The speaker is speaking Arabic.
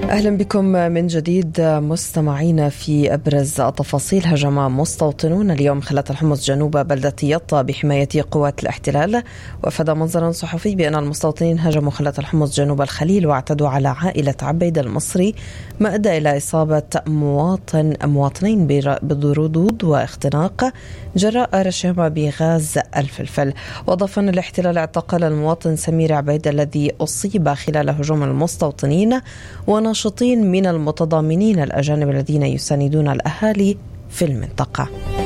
أهلا بكم من جديد مستمعينا. في أبرز التفاصيل: هجم مستوطنون اليوم خلة الحمص جنوب بلدة يطا بحماية قوات الاحتلال. وأفاد منظر صحفي بأن المستوطنين هجموا خلة الحمص جنوب الخليل واعتدوا على عائلة عبيد المصري، ما أدى إلى إصابة مواطنين بضرودود واختناق جراء رشهم بغاز الفلفل. وأضاف أن الاحتلال اعتقل المواطن سمير عبيد الذي أصيب خلال هجوم المستوطنين وناشطين من المتضامنين الأجانب الذين يساندون الأهالي في المنطقة.